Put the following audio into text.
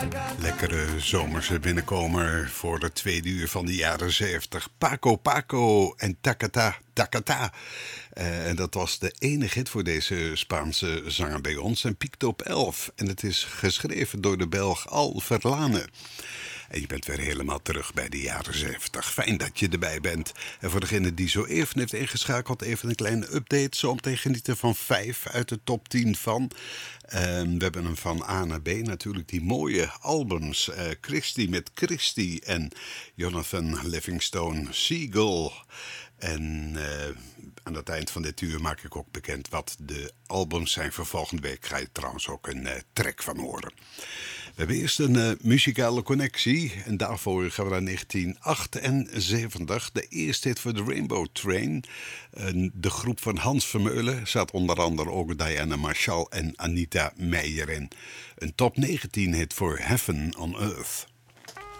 Lekkere zomerse binnenkomer voor de tweede uur van de jaren 70. Paco Paco en Takata Takata. En dat was de enige hit voor deze Spaanse zanger bij ons. En piekte op 11. En het is geschreven door de Belg Al Verlane. En je bent weer helemaal terug bij de jaren 70. Fijn dat je erbij bent. En voor degene die zo even heeft ingeschakeld, even een kleine update. Zo om te genieten van 5 uit de top 10 van. We hebben hem van A naar B natuurlijk. Die mooie albums. Christie met Christie en Jonathan Livingstone Seagull. En aan het eind van dit uur maak ik ook bekend wat de albums zijn voor volgende week. Ga je trouwens ook een track van horen. We hebben eerst een muzikale connectie en daarvoor gaan we naar 1978. De eerste hit voor de Rainbow Train. De groep van Hans Vermeulen zat onder andere ook Diana Marshall en Anita Meijer in. Een top 19 hit voor Heaven on Earth.